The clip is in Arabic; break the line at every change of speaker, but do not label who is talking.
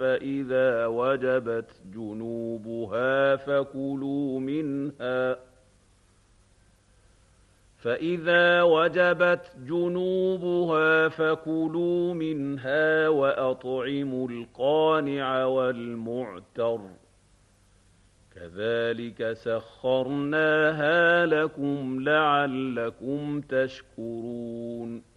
فإذا وجبت جنوبها فكلوا منها وأطعموا القانع والمعتر كذلك سخرناها لكم لعلكم تشكرون